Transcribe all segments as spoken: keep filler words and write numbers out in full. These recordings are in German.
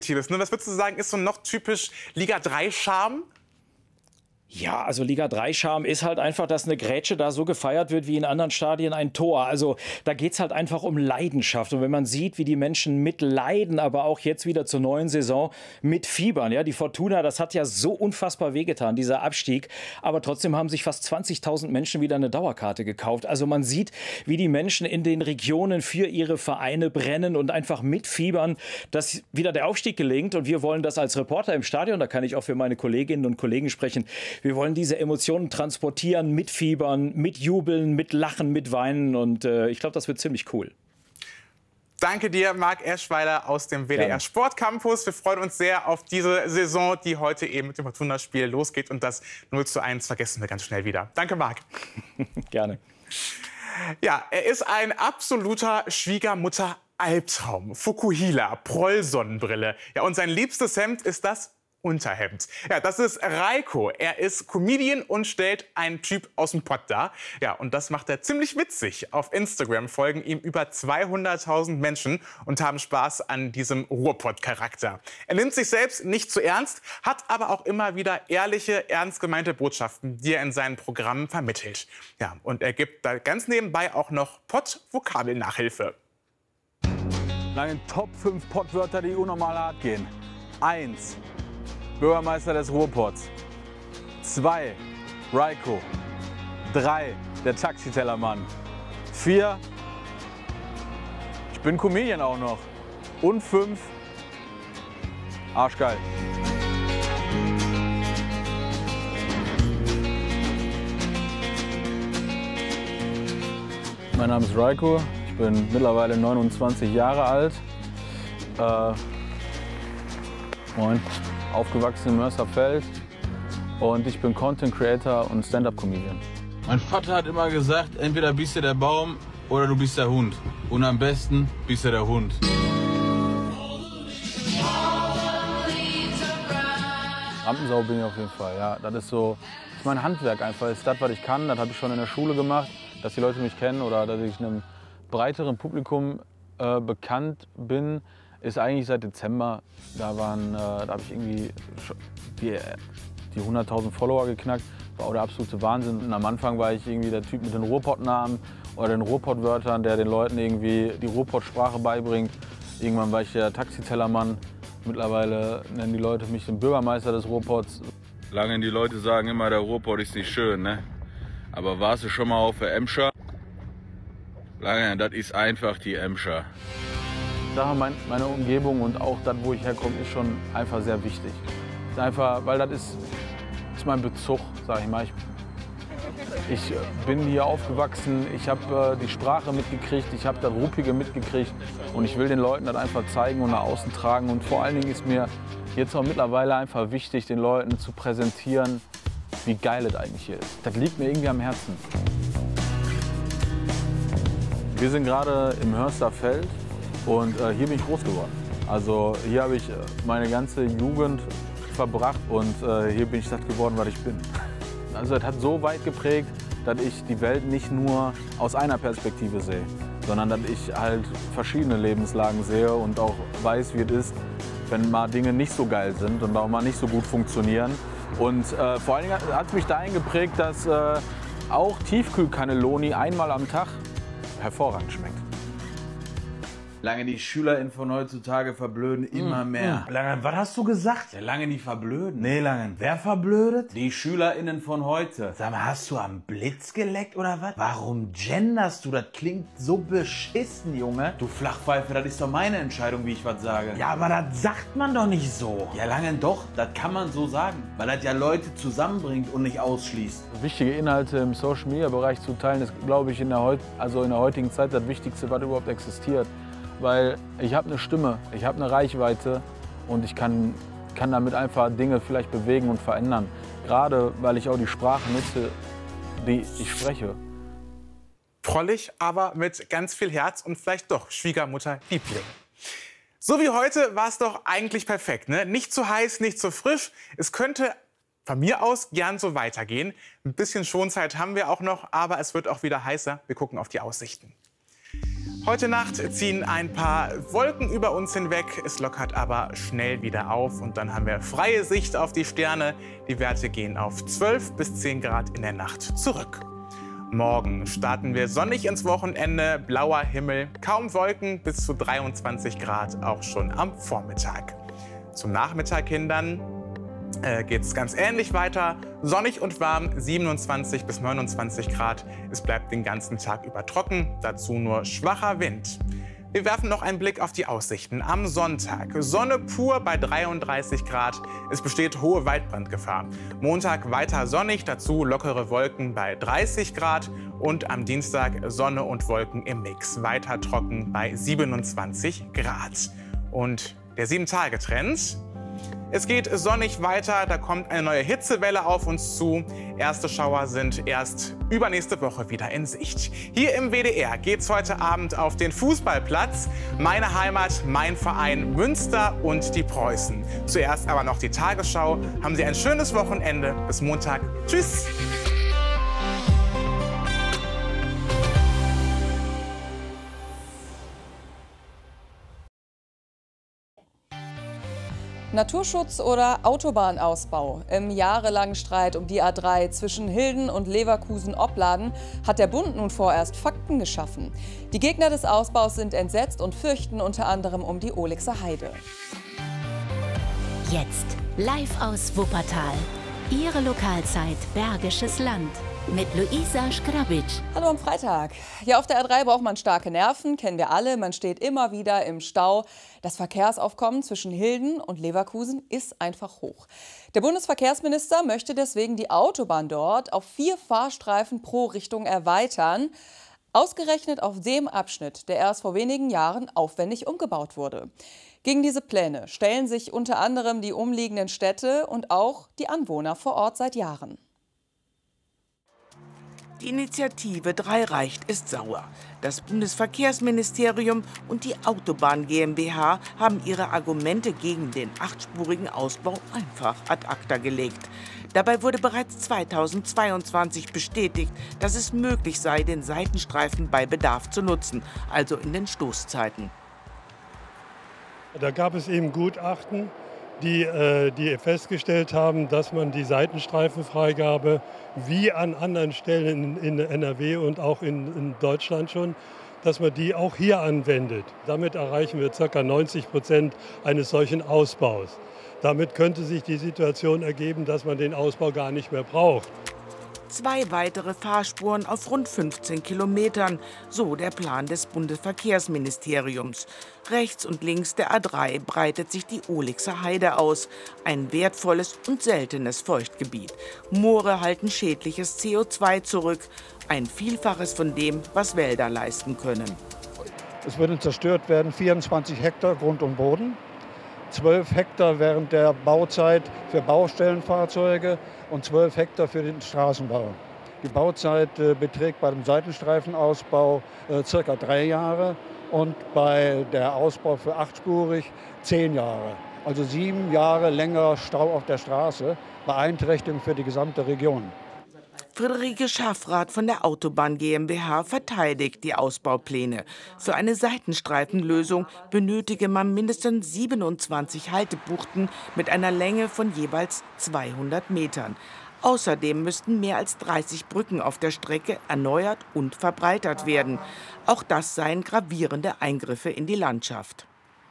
Was würdest du sagen, ist so noch typisch Liga drei Charme? Ja, also Liga drei Charme ist halt einfach, dass eine Grätsche da so gefeiert wird wie in anderen Stadien ein Tor. Also da geht es halt einfach um Leidenschaft. Und wenn man sieht, wie die Menschen mitleiden, aber auch jetzt wieder zur neuen Saison mit Fiebern. Ja, die Fortuna, das hat ja so unfassbar wehgetan, dieser Abstieg. Aber trotzdem haben sich fast zwanzigtausend Menschen wieder eine Dauerkarte gekauft. Also man sieht, wie die Menschen in den Regionen für ihre Vereine brennen und einfach mitfiebern, dass wieder der Aufstieg gelingt. Und wir wollen das als Reporter im Stadion, da kann ich auch für meine Kolleginnen und Kollegen sprechen, wir wollen diese Emotionen transportieren, mitfiebern, mitjubeln, mitlachen, mitweinen und äh, ich glaube, das wird ziemlich cool. Danke dir, Marc Eschweiler aus dem W D R Gerne. Sportcampus. Wir freuen uns sehr auf diese Saison, die heute eben mit dem Fortuna-Spiel losgeht. Und das null zu eins vergessen wir ganz schnell wieder. Danke, Marc. Gerne. Ja, er ist ein absoluter Schwiegermutter-Albtraum. Fukuhila, Proll-Sonnenbrille. Ja, und sein liebstes Hemd ist das Unterhemd. Ja, das ist Reiko. Er ist Comedian und stellt einen Typ aus dem Pott dar. Ja, und das macht er ziemlich witzig. Auf Instagram folgen ihm über zweihunderttausend Menschen und haben Spaß an diesem Ruhrpott-Charakter. Er nimmt sich selbst nicht zu ernst, hat aber auch immer wieder ehrliche, ernst gemeinte Botschaften, die er in seinen Programmen vermittelt. Ja, und er gibt da ganz nebenbei auch noch Pott-Vokabelnachhilfe. Lange Top fünf Pottwörter, die unnormal hart gehen. Eins. Bürgermeister des Ruhrpots. Zwei. Reiko. Drei. Der Taxitellermann. Vier. Ich bin Comedian auch noch. Und fünf. Arschgeil. Mein Name ist Reiko. Ich bin mittlerweile neunundzwanzig Jahre alt. Äh, moin. Aufgewachsen in Mörsterfeld und ich bin Content Creator und Stand-Up-Comedian. Mein Vater hat immer gesagt, entweder bist du der Baum oder du bist der Hund. Und am besten bist du der Hund. Rampensau bin ich auf jeden Fall, ja. Das ist so, das ist mein Handwerk einfach. Das ist das, was ich kann. Das habe ich schon in der Schule gemacht, dass die Leute mich kennen oder dass ich einem breiteren Publikum äh, bekannt bin. Ist eigentlich seit Dezember, da, waren, äh, da habe ich irgendwie die, die hunderttausend Follower geknackt. War auch der absolute Wahnsinn. Und am Anfang war ich irgendwie der Typ mit den Ruhrpott-Namen oder den Ruhrpott-Wörtern, der den Leuten irgendwie die Ruhrpott-Sprache beibringt. Irgendwann war ich der Taxitellermann. Mittlerweile nennen die Leute mich den Bürgermeister des Ruhrpots. Lange die Leute sagen immer, der Ruhrpott ist nicht schön, ne? Aber warst du schon mal auf der Emscher? Lange, das ist einfach die Emscher. Sache, mein, meine Umgebung und auch das, wo ich herkomme, ist schon einfach sehr wichtig. Ist einfach, weil das ist, ist mein Bezug, sag ich mal. Ich, ich bin hier aufgewachsen, ich habe äh, die Sprache mitgekriegt, ich habe das Ruppige mitgekriegt und ich will den Leuten das einfach zeigen und nach außen tragen. Und vor allen Dingen ist mir jetzt auch mittlerweile einfach wichtig, den Leuten zu präsentieren, wie geil es eigentlich hier ist. Das liegt mir irgendwie am Herzen. Wir sind gerade im Hörsterfeld. Und äh, hier bin ich groß geworden. Also hier habe ich äh, meine ganze Jugend verbracht und äh, hier bin ich das geworden, was ich bin. Also es hat so weit geprägt, dass ich die Welt nicht nur aus einer Perspektive sehe, sondern dass ich halt verschiedene Lebenslagen sehe und auch weiß, wie es ist, wenn mal Dinge nicht so geil sind und auch mal nicht so gut funktionieren. Und äh, vor allen Dingen hat es mich dahin geprägt, dass äh, auch Tiefkühlcannelloni einmal am Tag hervorragend schmeckt. Lange die SchülerInnen von heutzutage verblöden immer mehr. Langen, was hast du gesagt? Ja, lange die verblöden. Nee, Langen, wer verblödet? Die SchülerInnen von heute. Sag mal, hast du am Blitz geleckt oder was? Warum genderst du? Das klingt so beschissen, Junge. Du Flachpfeife, das ist doch meine Entscheidung, wie ich was sage. Ja, aber das sagt man doch nicht so. Ja, Lange doch, das kann man so sagen. Weil das ja Leute zusammenbringt und nicht ausschließt. Wichtige Inhalte im Social-Media-Bereich zu teilen, ist, glaube ich, in der, Heut also in der heutigen Zeit das Wichtigste, was überhaupt existiert. Weil ich habe eine Stimme, ich habe eine Reichweite und ich kann, kann damit einfach Dinge vielleicht bewegen und verändern. Gerade weil ich auch die Sprache nutze, die ich spreche. Prollig, aber mit ganz viel Herz und vielleicht doch Schwiegermutter-Liebling. So wie heute war es doch eigentlich perfekt, ne? Nicht zu heiß, nicht zu frisch. Es könnte von mir aus gern so weitergehen. Ein bisschen Schonzeit haben wir auch noch, aber es wird auch wieder heißer. Wir gucken auf die Aussichten. Heute Nacht ziehen ein paar Wolken über uns hinweg. Es lockert aber schnell wieder auf und dann haben wir freie Sicht auf die Sterne. Die Werte gehen auf zwölf bis zehn Grad in der Nacht zurück. Morgen starten wir sonnig ins Wochenende, blauer Himmel, kaum Wolken, bis zu dreiundzwanzig Grad auch schon am Vormittag. Zum Nachmittag hin dann äh, geht es ganz ähnlich weiter. Sonnig und warm, siebenundzwanzig bis neunundzwanzig Grad. Es bleibt den ganzen Tag über trocken, dazu nur schwacher Wind. Wir werfen noch einen Blick auf die Aussichten am Sonntag. Sonne pur bei dreiunddreißig Grad. Es besteht hohe Waldbrandgefahr. Montag weiter sonnig, dazu lockere Wolken bei dreißig Grad. Und am Dienstag Sonne und Wolken im Mix. Weiter trocken bei siebenundzwanzig Grad. Und der sieben-Tage-Trend. Es geht sonnig weiter, da kommt eine neue Hitzewelle auf uns zu. Erste Schauer sind erst übernächste Woche wieder in Sicht. Hier im W D R geht's heute Abend auf den Fußballplatz. Meine Heimat, mein Verein Münster und die Preußen. Zuerst aber noch die Tagesschau. Haben Sie ein schönes Wochenende. Bis Montag. Tschüss. Naturschutz oder Autobahnausbau? Im jahrelangen Streit um die A drei zwischen Hilden und Leverkusen-Opladen hat der Bund nun vorerst Fakten geschaffen. Die Gegner des Ausbaus sind entsetzt und fürchten unter anderem um die Olixer Heide. Jetzt live aus Wuppertal. Ihre Lokalzeit Bergisches Land mit Luisa Schgrabic. Hallo am Freitag. Ja, auf der A drei braucht man starke Nerven, kennen wir alle. Man steht immer wieder im Stau. Das Verkehrsaufkommen zwischen Hilden und Leverkusen ist einfach hoch. Der Bundesverkehrsminister möchte deswegen die Autobahn dort auf vier Fahrstreifen pro Richtung erweitern. Ausgerechnet auf dem Abschnitt, der erst vor wenigen Jahren aufwendig umgebaut wurde. Gegen diese Pläne stellen sich unter anderem die umliegenden Städte und auch die Anwohner vor Ort seit Jahren. Die Initiative drei reicht ist sauer. Das Bundesverkehrsministerium und die Autobahn GmbH haben ihre Argumente gegen den achtspurigen Ausbau einfach ad acta gelegt. Dabei wurde bereits zweitausendzweiundzwanzig bestätigt, dass es möglich sei, den Seitenstreifen bei Bedarf zu nutzen, also in den Stoßzeiten. Da gab es eben Gutachten, die, äh, die festgestellt haben, dass man die Seitenstreifenfreigabe wie an anderen Stellen in, in N R W und auch in, in Deutschland schon, dass man die auch hier anwendet. Damit erreichen wir ca. neunzig Prozent eines solchen Ausbaus. Damit könnte sich die Situation ergeben, dass man den Ausbau gar nicht mehr braucht. Zwei weitere Fahrspuren auf rund fünfzehn Kilometern, so der Plan des Bundesverkehrsministeriums. Rechts und links der A drei breitet sich die Olixer Heide aus, ein wertvolles und seltenes Feuchtgebiet. Moore halten schädliches C O zwei zurück, ein Vielfaches von dem, was Wälder leisten können. Es würden zerstört werden vierundzwanzig Hektar Grund und Boden. zwölf Hektar während der Bauzeit für Baustellenfahrzeuge und zwölf Hektar für den Straßenbau. Die Bauzeit äh, beträgt bei dem Seitenstreifenausbau äh, circa drei Jahre und bei der Ausbau für achtspurig zehn Jahre. Also sieben Jahre länger Stau auf der Straße, Beeinträchtigung für die gesamte Region. Friederike Schaffrath von der Autobahn GmbH verteidigt die Ausbaupläne. Für eine Seitenstreifenlösung benötige man mindestens siebenundzwanzig Haltebuchten mit einer Länge von jeweils zweihundert Metern. Außerdem müssten mehr als dreißig Brücken auf der Strecke erneuert und verbreitert werden. Auch das seien gravierende Eingriffe in die Landschaft.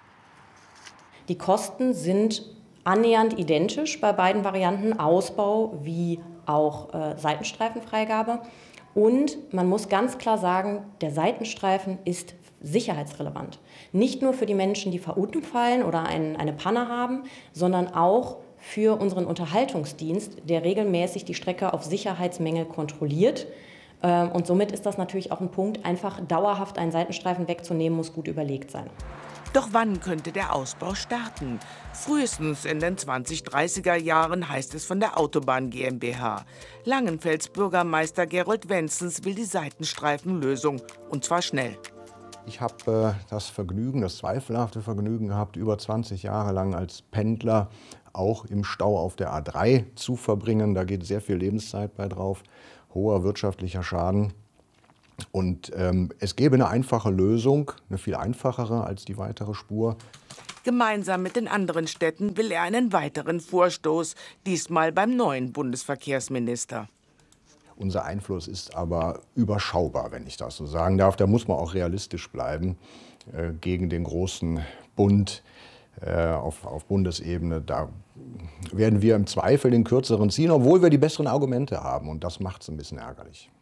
Die Kosten sind annähernd identisch bei beiden Varianten, Ausbau wie auch äh, Seitenstreifenfreigabe. Und man muss ganz klar sagen, der Seitenstreifen ist sicherheitsrelevant. Nicht nur für die Menschen, die verunfallen oder ein, eine Panne haben, sondern auch für unseren Unterhaltungsdienst, der regelmäßig die Strecke auf Sicherheitsmängel kontrolliert. Ähm, und somit ist das natürlich auch ein Punkt, einfach dauerhaft einen Seitenstreifen wegzunehmen, muss gut überlegt sein. Doch wann könnte der Ausbau starten? Frühestens in den zwanzig-dreißiger Jahren, heißt es von der Autobahn GmbH. Langenfelds Bürgermeister Gerold Wenzens will die Seitenstreifenlösung, und zwar schnell. Ich habe äh, das Vergnügen, das zweifelhafte Vergnügen gehabt, über zwanzig Jahre lang als Pendler auch im Stau auf der A drei zu verbringen. Da geht sehr viel Lebenszeit bei drauf, hoher wirtschaftlicher Schaden. Und ähm, es gäbe eine einfache Lösung, eine viel einfachere als die weitere Spur. Gemeinsam mit den anderen Städten will er einen weiteren Vorstoß, diesmal beim neuen Bundesverkehrsminister. Unser Einfluss ist aber überschaubar, wenn ich das so sagen darf. Da muss man auch realistisch bleiben äh, gegen den großen Bund äh, auf, auf Bundesebene. Da werden wir im Zweifel den kürzeren ziehen, obwohl wir die besseren Argumente haben. Und das macht es ein bisschen ärgerlich.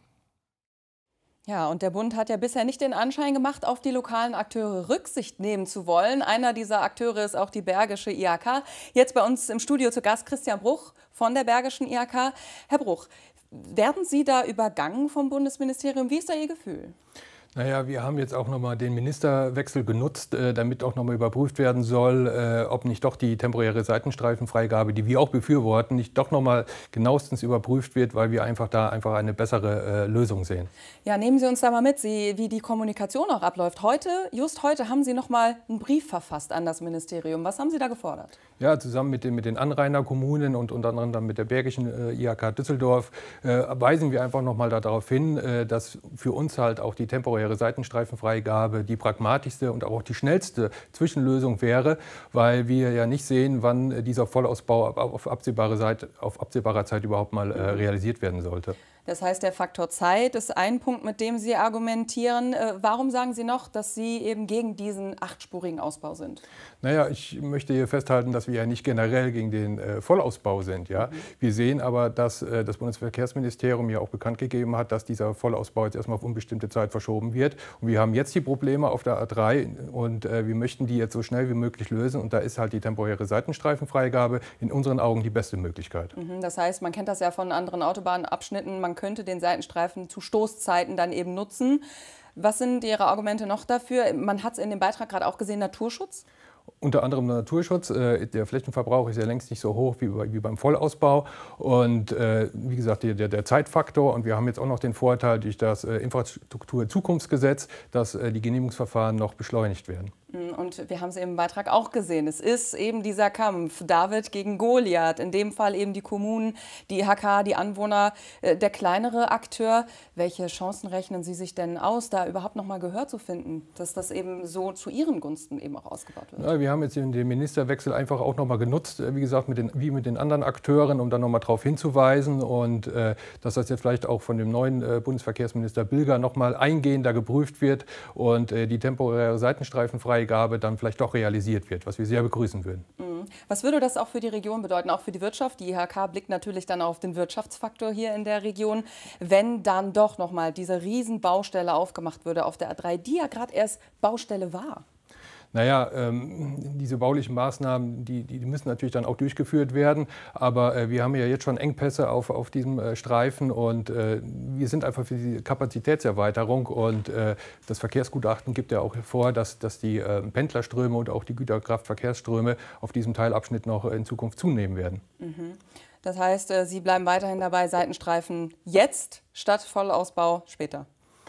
Ja, und der Bund hat ja bisher nicht den Anschein gemacht, auf die lokalen Akteure Rücksicht nehmen zu wollen. Einer dieser Akteure ist auch die Bergische I H K. Jetzt bei uns im Studio zu Gast Christian Bruch von der Bergischen I H K. Herr Bruch, werden Sie da übergangen vom Bundesministerium? Wie ist da Ihr Gefühl? Naja, wir haben jetzt auch noch mal den Ministerwechsel genutzt, äh, damit auch noch mal überprüft werden soll, äh, ob nicht doch die temporäre Seitenstreifenfreigabe, die wir auch befürworten, nicht doch noch mal genauestens überprüft wird, weil wir einfach da einfach eine bessere äh, Lösung sehen. Ja, nehmen Sie uns da mal mit, Sie, wie die Kommunikation auch abläuft. Heute, just heute, haben Sie noch mal einen Brief verfasst an das Ministerium. Was haben Sie da gefordert? Ja, zusammen mit den, mit den Anrainerkommunen und unter anderem dann mit der Bergischen äh, I H K Düsseldorf äh, weisen wir einfach noch mal darauf hin, äh, dass für uns halt auch die temporäre Seitenstreifenfreigabe die pragmatischste und auch die schnellste Zwischenlösung wäre, weil wir ja nicht sehen, wann dieser Vollausbau auf absehbare Zeit, auf absehbarer Zeit überhaupt mal äh, realisiert werden sollte. Das heißt, der Faktor Zeit ist ein Punkt, mit dem Sie argumentieren. Warum sagen Sie noch, dass Sie eben gegen diesen achtspurigen Ausbau sind? Naja, ich möchte hier festhalten, dass wir ja nicht generell gegen den äh, Vollausbau sind. Ja? Mhm. Wir sehen aber, dass äh, das Bundesverkehrsministerium ja auch bekannt gegeben hat, dass dieser Vollausbau jetzt erstmal auf unbestimmte Zeit verschoben wird. Und wir haben jetzt die Probleme auf der A drei und äh, wir möchten die jetzt so schnell wie möglich lösen. Und da ist halt die temporäre Seitenstreifenfreigabe in unseren Augen die beste Möglichkeit. Mhm, das heißt, man kennt das ja von anderen Autobahnabschnitten, man könnte den Seitenstreifen zu Stoßzeiten dann eben nutzen. Was sind Ihre Argumente noch dafür? Man hat es in dem Beitrag gerade auch gesehen, Naturschutz? Unter anderem Naturschutz. Der Flächenverbrauch ist ja längst nicht so hoch wie, wie beim Vollausbau. Und äh, wie gesagt, der, der Zeitfaktor. Und wir haben jetzt auch noch den Vorteil durch das äh, Infrastrukturzukunftsgesetz, dass äh, die Genehmigungsverfahren noch beschleunigt werden. Und wir haben es im Beitrag auch gesehen. Es ist eben dieser Kampf, David gegen Goliath. In dem Fall eben die Kommunen, die I H K, die Anwohner, äh, der kleinere Akteur. Welche Chancen rechnen Sie sich denn aus, da überhaupt noch mal Gehör zu finden, dass das eben so zu Ihren Gunsten eben auch ausgebaut wird? Ja, wir haben jetzt den Ministerwechsel einfach auch noch mal genutzt, wie gesagt, mit den, wie mit den anderen Akteuren, um dann noch mal darauf hinzuweisen und äh, dass das jetzt vielleicht auch von dem neuen äh, Bundesverkehrsminister Bilger noch mal eingehender geprüft wird und äh, die temporäre Seitenstreifenfreigabe dann vielleicht doch realisiert wird, was wir sehr begrüßen würden. Was würde das auch für die Region bedeuten, auch für die Wirtschaft? Die I H K blickt natürlich dann auf den Wirtschaftsfaktor hier in der Region. Wenn dann doch noch mal diese Riesenbaustelle aufgemacht würde auf der A drei, die ja gerade erst Baustelle war. Naja, ähm, diese baulichen Maßnahmen, die, die müssen natürlich dann auch durchgeführt werden. Aber äh, wir haben ja jetzt schon Engpässe auf, auf diesem äh, Streifen und äh, wir sind einfach für die Kapazitätserweiterung. Und äh, das Verkehrsgutachten gibt ja auch vor, dass, dass die äh, Pendlerströme und auch die Güterkraftverkehrsströme auf diesem Teilabschnitt noch in Zukunft zunehmen werden. Mhm. Das heißt, äh, Sie bleiben weiterhin dabei, Seitenstreifen jetzt statt Vollausbau später?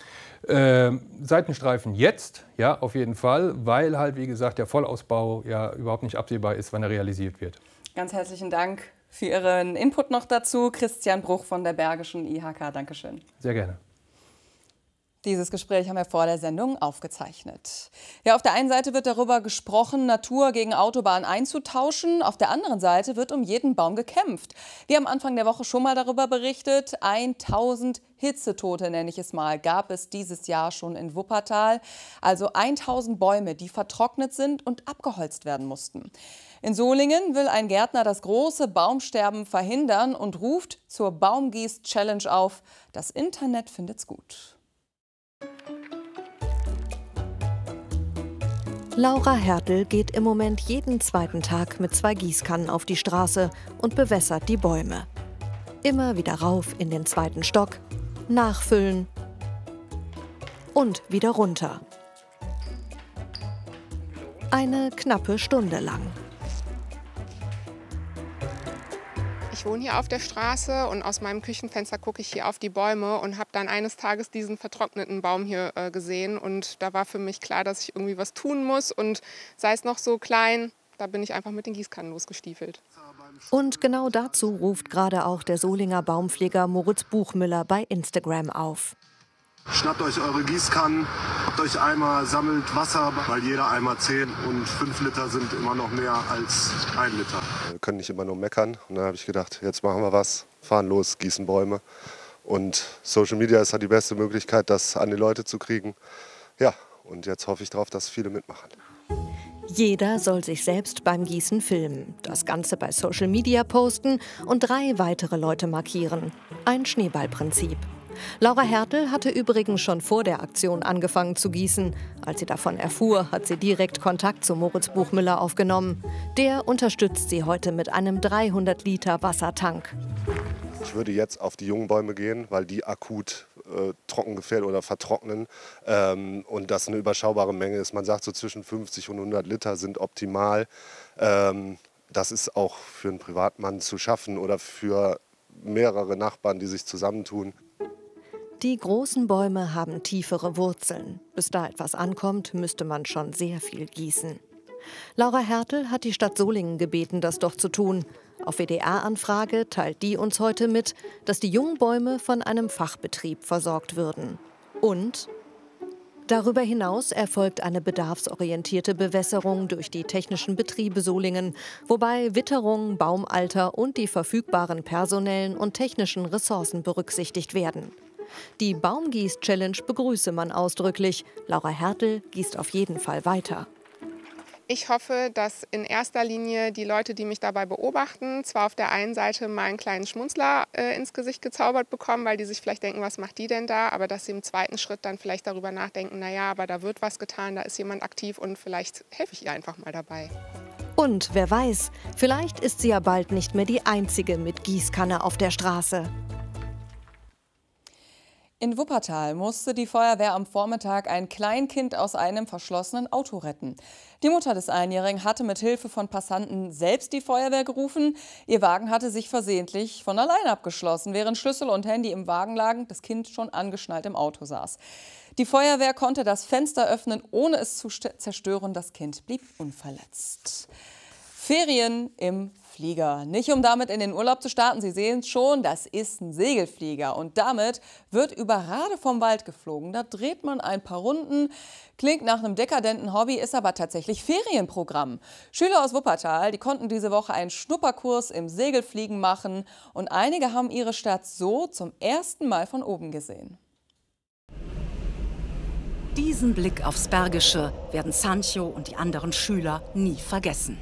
Äh, Seitenstreifen jetzt, ja, auf jeden Fall, weil halt, wie gesagt, der Vollausbau ja überhaupt nicht absehbar ist, wann er realisiert wird. Ganz herzlichen Dank für Ihren Input noch dazu. Christian Bruch von der Bergischen I H K. Dankeschön. Sehr gerne. Dieses Gespräch haben wir vor der Sendung aufgezeichnet. Ja, auf der einen Seite wird darüber gesprochen, Natur gegen Autobahn einzutauschen. Auf der anderen Seite wird um jeden Baum gekämpft. Wir haben Anfang der Woche schon mal darüber berichtet. tausend Hitzetote, nenne ich es mal, gab es dieses Jahr schon in Wuppertal. Also tausend Bäume, die vertrocknet sind und abgeholzt werden mussten. In Solingen will ein Gärtner das große Baumsterben verhindern und ruft zur Baumgieß-Challenge auf. Das Internet findet's gut. Laura Hertel geht im Moment jeden zweiten Tag mit zwei Gießkannen auf die Straße und bewässert die Bäume. Immer wieder rauf in den zweiten Stock, nachfüllen und wieder runter. Eine knappe Stunde lang. Ich wohne hier auf der Straße und aus meinem Küchenfenster gucke ich hier auf die Bäume und habe dann eines Tages diesen vertrockneten Baum hier äh, gesehen. Und da war für mich klar, dass ich irgendwie was tun muss. Und sei es noch so klein, da bin ich einfach mit den Gießkannen losgestiefelt. Und genau dazu ruft gerade auch der Solinger Baumpfleger Moritz Buchmüller bei Instagram auf. Schnappt euch eure Gießkannen, habt euch Eimer, sammelt Wasser, weil jeder Eimer zehn und fünf Liter sind immer noch mehr als ein Liter. Wir können nicht immer nur meckern. Und dann habe ich gedacht, jetzt machen wir was, fahren los, gießen Bäume. Und Social Media ist halt die beste Möglichkeit, das an die Leute zu kriegen. Ja, und jetzt hoffe ich darauf, dass viele mitmachen. Jeder soll sich selbst beim Gießen filmen, das Ganze bei Social Media posten und drei weitere Leute markieren. Ein Schneeballprinzip. Laura Hertel hatte übrigens schon vor der Aktion angefangen zu gießen. Als sie davon erfuhr, hat sie direkt Kontakt zu Moritz Buchmüller aufgenommen. Der unterstützt sie heute mit einem dreihundert Liter Wassertank. Ich würde jetzt auf die jungen Bäume gehen, weil die akut äh, trockengefährdet oder vertrocknen ähm, und das eine überschaubare Menge ist. Man sagt, so zwischen fünfzig und hundert Liter sind optimal. Ähm, das ist auch für einen Privatmann zu schaffen oder für mehrere Nachbarn, die sich zusammentun. Die großen Bäume haben tiefere Wurzeln. Bis da etwas ankommt, müsste man schon sehr viel gießen. Laura Hertel hat die Stadt Solingen gebeten, das doch zu tun. Auf W D R-Anfrage teilt die uns heute mit, dass die jungen Bäume von einem Fachbetrieb versorgt würden. Und darüber hinaus erfolgt eine bedarfsorientierte Bewässerung durch die technischen Betriebe Solingen, wobei Witterung, Baumalter und die verfügbaren personellen und technischen Ressourcen berücksichtigt werden. Die Baumgieß-Challenge begrüße man ausdrücklich. Laura Hertel gießt auf jeden Fall weiter. Ich hoffe, dass in erster Linie die Leute, die mich dabei beobachten, zwar auf der einen Seite mal einen kleinen Schmunzler äh, ins Gesicht gezaubert bekommen, weil die sich vielleicht denken, was macht die denn da, aber dass sie im zweiten Schritt dann vielleicht darüber nachdenken, naja, aber da wird was getan, da ist jemand aktiv und vielleicht helfe ich ihr einfach mal dabei. Und wer weiß, vielleicht ist sie ja bald nicht mehr die Einzige mit Gießkanne auf der Straße. In Wuppertal musste die Feuerwehr am Vormittag ein Kleinkind aus einem verschlossenen Auto retten. Die Mutter des Einjährigen hatte mit Hilfe von Passanten selbst die Feuerwehr gerufen. Ihr Wagen hatte sich versehentlich von allein abgeschlossen, während Schlüssel und Handy im Wagen lagen, das Kind schon angeschnallt im Auto saß. Die Feuerwehr konnte das Fenster öffnen, ohne es zu zerstören. Das Kind blieb unverletzt. Ferien im Flieger. Nicht um damit in den Urlaub zu starten, Sie sehen es schon, das ist ein Segelflieger. Und damit wird über Rade vom Wald geflogen. Da dreht man ein paar Runden. Klingt nach einem dekadenten Hobby, ist aber tatsächlich Ferienprogramm. Schüler aus Wuppertal, die konnten diese Woche einen Schnupperkurs im Segelfliegen machen. Und einige haben ihre Stadt so zum ersten Mal von oben gesehen. Diesen Blick aufs Bergische werden Sancho und die anderen Schüler nie vergessen.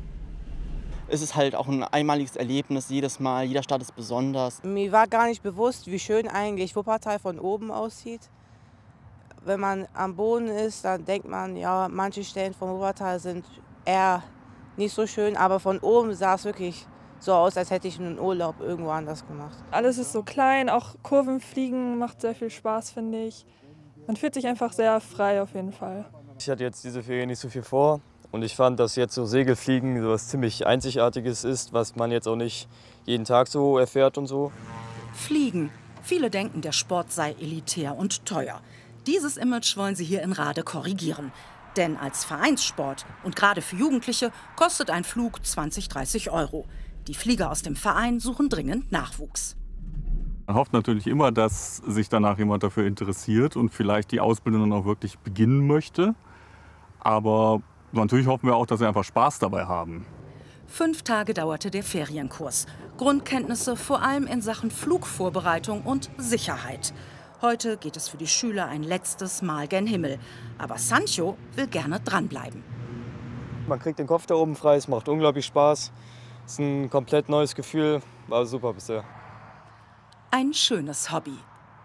Es ist halt auch ein einmaliges Erlebnis jedes Mal, jeder Stadt ist besonders. Mir war gar nicht bewusst, wie schön eigentlich Wuppertal von oben aussieht. Wenn man am Boden ist, dann denkt man, ja, manche Stellen von Wuppertal sind eher nicht so schön, aber von oben sah es wirklich so aus, als hätte ich einen Urlaub irgendwo anders gemacht. Alles ist so klein, auch Kurvenfliegen macht sehr viel Spaß, finde ich. Man fühlt sich einfach sehr frei auf jeden Fall. Ich hatte jetzt diese Ferien nicht so viel vor. Und ich fand, dass jetzt so Segelfliegen so was ziemlich Einzigartiges ist, was man jetzt auch nicht jeden Tag so erfährt und so. Fliegen. Viele denken, der Sport sei elitär und teuer. Dieses Image wollen sie hier in Rade korrigieren. Denn als Vereinssport und gerade für Jugendliche kostet ein Flug zwanzig, dreißig Euro. Die Flieger aus dem Verein suchen dringend Nachwuchs. Man hofft natürlich immer, dass sich danach jemand dafür interessiert und vielleicht die Ausbildung dann auch wirklich beginnen möchte. Aber natürlich hoffen wir auch, dass sie einfach Spaß dabei haben. Fünf Tage dauerte der Ferienkurs. Grundkenntnisse vor allem in Sachen Flugvorbereitung und Sicherheit. Heute geht es für die Schüler ein letztes Mal gen Himmel. Aber Sancho will gerne dranbleiben. Man kriegt den Kopf da oben frei, es macht unglaublich Spaß. Es ist ein komplett neues Gefühl, war super bisher. Ein schönes Hobby.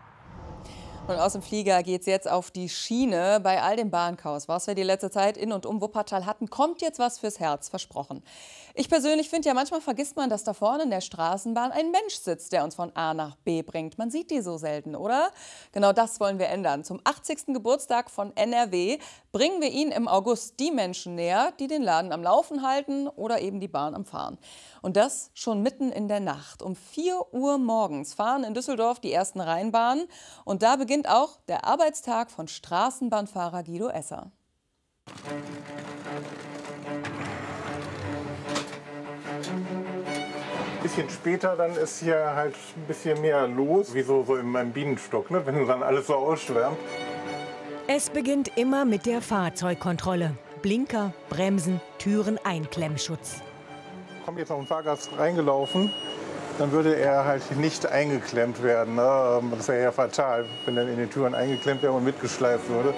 Und aus dem Flieger geht es jetzt auf die Schiene. Bei all dem Bahnchaos, was wir die letzte Zeit in und um Wuppertal hatten, kommt jetzt was fürs Herz, versprochen. Ich persönlich finde ja, manchmal vergisst man, dass da vorne in der Straßenbahn ein Mensch sitzt, der uns von A nach B bringt. Man sieht die so selten, oder? Genau das wollen wir ändern. Zum achtzigsten Geburtstag von N R W bringen wir Ihnen im August die Menschen näher, die den Laden am Laufen halten oder eben die Bahn am Fahren. Und das schon mitten in der Nacht. Um vier Uhr morgens fahren in Düsseldorf die ersten Rheinbahnen. Und da beginnt auch der Arbeitstag von Straßenbahnfahrer Guido Esser. Ein bisschen später dann ist hier halt ein bisschen mehr los, wie so, so in meinem Bienenstock, ne? Wenn dann alles so ausschwärmt. Es beginnt immer mit der Fahrzeugkontrolle. Blinker, Bremsen, Türen, Einklemmschutz. Kommt jetzt noch ein Fahrgast reingelaufen, dann würde er halt nicht eingeklemmt werden. Ne? Das wäre ja fatal, wenn er in den Türen eingeklemmt wäre und mitgeschleift würde.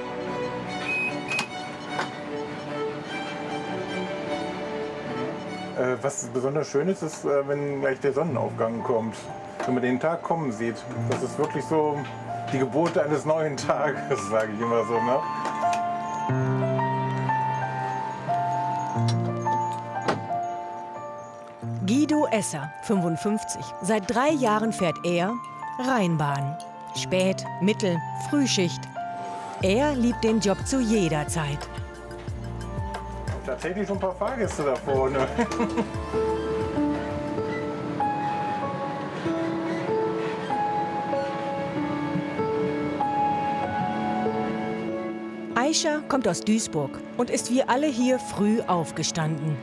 Äh, was besonders schön ist, ist, äh, wenn gleich der Sonnenaufgang kommt. Wenn man den Tag kommen sieht. Das ist wirklich so die Geburt eines neuen Tages, sage ich immer so. Ne? Guido Esser, fünfundfünfzig. Seit drei Jahren fährt er Rheinbahn. Spät-, Mittel-, Frühschicht. Er liebt den Job zu jeder Zeit. Tatsächlich schon ein paar Fahrgäste da vorne. Aisha kommt aus Duisburg und ist wie alle hier früh aufgestanden.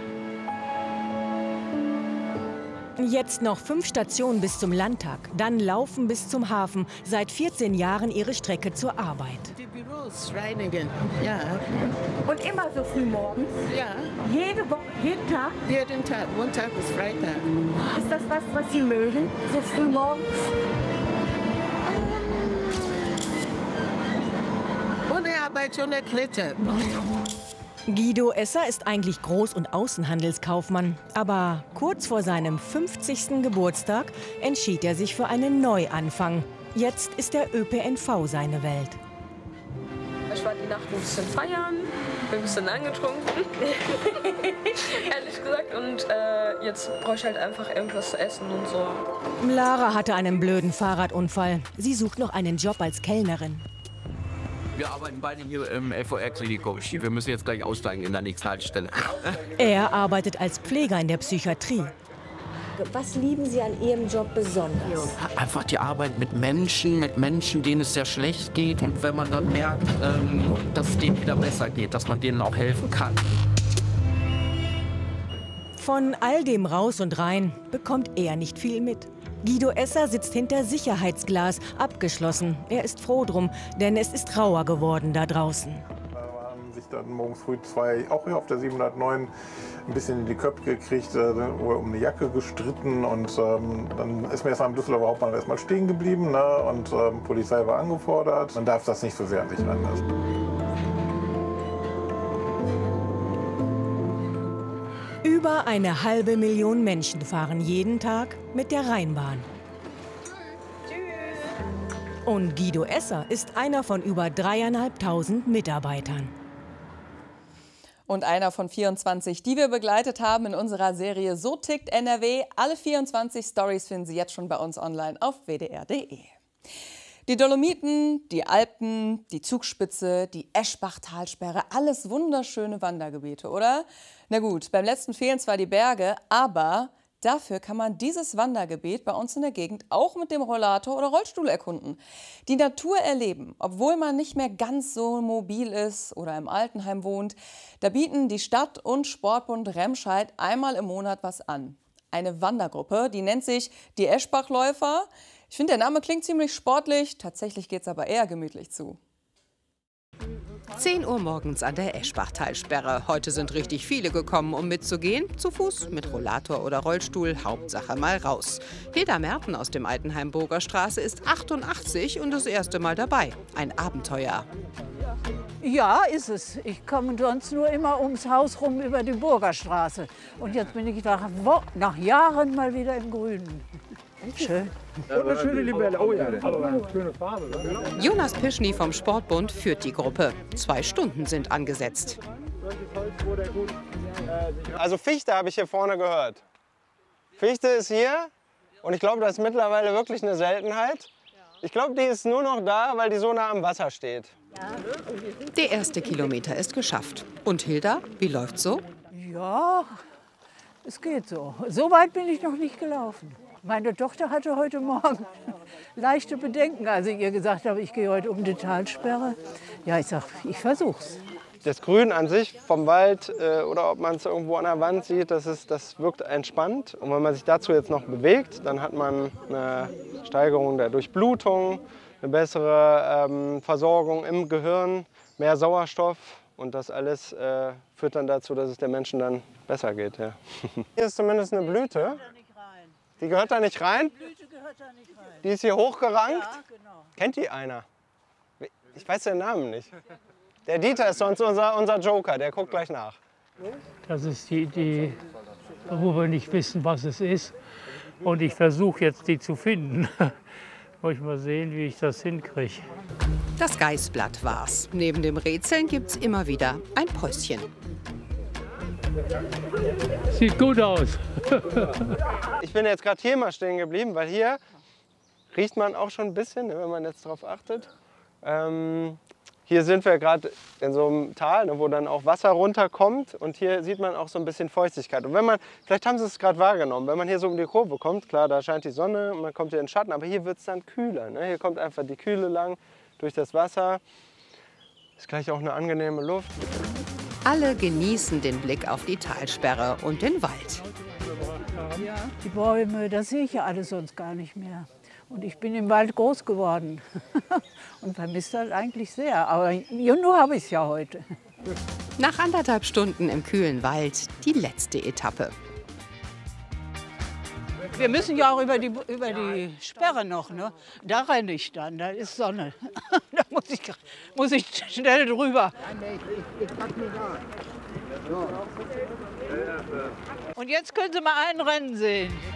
Jetzt noch fünf Stationen bis zum Landtag, dann laufen bis zum Hafen. Seit vierzehn Jahren ihre Strecke zur Arbeit. Die Büros, Reinigen, ja. Und immer so früh morgens? Ja. Jede Woche, jeden Tag? Jeden Tag, Montag bis Freitag. Ist das was, was Sie mögen, so früh morgens? Ohne Arbeit, ohne Klette. Guido Esser ist eigentlich Groß- und Außenhandelskaufmann. Aber kurz vor seinem fünfzigsten Geburtstag entschied er sich für einen Neuanfang. Jetzt ist der Ö P N V seine Welt. Ich war die Nacht ein bisschen feiern, bin ein bisschen angetrunken, ehrlich gesagt. Und äh, jetzt brauche ich halt einfach irgendwas zu essen und so. Lara hatte einen blöden Fahrradunfall. Sie sucht noch einen Job als Kellnerin. Wir arbeiten beide hier im L V R-Klinikum. Wir müssen jetzt gleich aussteigen in der nächsten Haltestelle. Er arbeitet als Pfleger in der Psychiatrie. Was lieben Sie an Ihrem Job besonders? Einfach die Arbeit mit Menschen, mit Menschen, denen es sehr schlecht geht. Und wenn man dann merkt, ähm, dass es denen wieder besser geht, dass man denen auch helfen kann. Von all dem Raus und Rein bekommt er nicht viel mit. Guido Esser sitzt hinter Sicherheitsglas, abgeschlossen. Er ist froh drum, denn es ist rauer geworden da draußen. Da haben sich dann morgens früh zwei, auch hier auf der siebenhundertneun, ein bisschen in die Köpfe gekriegt, äh, um eine Jacke gestritten. Und ähm, dann ist mir erst am Düsseldorfer Hauptbahnhof erstmal stehen geblieben. Ne? Und ähm, Polizei war angefordert. Man darf das nicht so sehr an sich ranlassen. Über eine halbe Million Menschen fahren jeden Tag mit der Rheinbahn. Und Guido Esser ist einer von über dreieinhalbtausend Mitarbeitern. Und einer von vierundzwanzig, die wir begleitet haben in unserer Serie So tickt N R W. Alle vierundzwanzig Stories finden Sie jetzt schon bei uns online auf w d r punkt d e. Die Dolomiten, die Alpen, die Zugspitze, die Eschbach-Talsperre, alles wunderschöne Wandergebiete, oder? Na gut, beim letzten fehlen zwar die Berge, aber dafür kann man dieses Wandergebiet bei uns in der Gegend auch mit dem Rollator oder Rollstuhl erkunden. Die Natur erleben, obwohl man nicht mehr ganz so mobil ist oder im Altenheim wohnt. Da bieten die Stadt- und Sportbund Remscheid einmal im Monat was an. Eine Wandergruppe, die nennt sich die Eschbachläufer. Ich finde, der Name klingt ziemlich sportlich, tatsächlich geht es aber eher gemütlich zu. zehn Uhr morgens an der Eschbach-Talsperre. Heute sind richtig viele gekommen, um mitzugehen. Zu Fuß, mit Rollator oder Rollstuhl, Hauptsache mal raus. Hilda Merten aus dem Altenheim Burgerstraße ist achtundachtzig und das erste Mal dabei. Ein Abenteuer. Ja, ist es. Ich komme sonst nur immer ums Haus rum über die Burgerstraße. Und jetzt bin ich nach, nach Jahren mal wieder im Grünen. Schön. Und eine schöne Libelle. Oh ja, schöne Farbe. Jonas Pischny vom Sportbund führt die Gruppe. Zwei Stunden sind angesetzt. Also Fichte habe ich hier vorne gehört. Fichte ist hier und ich glaube, das ist mittlerweile wirklich eine Seltenheit. Ich glaube, die ist nur noch da, weil die so nah am Wasser steht. Der erste Kilometer ist geschafft. Und Hilda, wie läuft's so? Ja, es geht so. So weit bin ich noch nicht gelaufen. Meine Tochter hatte heute Morgen leichte Bedenken, als ich ihr gesagt habe, ich gehe heute um die Talsperre. Ja, ich sage, ich versuch's. das Grün an sich vom Wald äh, oder ob man es irgendwo an der Wand sieht, das, ist, das wirkt entspannt. Und wenn man sich dazu jetzt noch bewegt, dann hat man eine Steigerung der Durchblutung, eine bessere ähm, Versorgung im Gehirn, mehr Sauerstoff. Und das alles äh, führt dann dazu, dass es den Menschen dann besser geht. Ja. Hier ist zumindest eine Blüte. Die gehört da nicht rein? Die Blüte gehört da nicht rein. Die ist hier hochgerankt? Ja, genau. Kennt die einer? Ich weiß den Namen nicht. Der Dieter ist sonst unser, unser Joker, der guckt gleich nach. Das ist die, die, wo wir nicht wissen, was es ist. Und ich versuche jetzt, die zu finden. Muss ich mal sehen, wie ich das hinkriege. Das Geißblatt war's. Neben dem Rätseln gibt's immer wieder ein Päuschen. Sieht gut aus. Ich bin jetzt gerade hier mal stehen geblieben, weil hier riecht man auch schon ein bisschen, wenn man jetzt darauf achtet. Ähm, hier sind wir gerade in so einem Tal, wo dann auch Wasser runterkommt und hier sieht man auch so ein bisschen Feuchtigkeit. Und wenn man, vielleicht haben Sie es gerade wahrgenommen, wenn man hier so um die Kurve kommt, klar, da scheint die Sonne und man kommt hier in den Schatten, aber hier wird es dann kühler. Ne? Hier kommt einfach die Kühle lang durch das Wasser. Ist gleich auch eine angenehme Luft. Alle genießen den Blick auf die Talsperre und den Wald. Die Bäume, das sehe ich ja alles sonst gar nicht mehr. Und ich bin im Wald groß geworden und vermisse das eigentlich sehr. Aber nur habe ich es ja heute. Nach anderthalb Stunden im kühlen Wald die letzte Etappe. Wir müssen ja auch über die, über die Sperre noch. Ne? Da renne ich dann, da ist Sonne. Da muss ich, muss ich schnell drüber. Und jetzt können Sie mal ein Rennen sehen.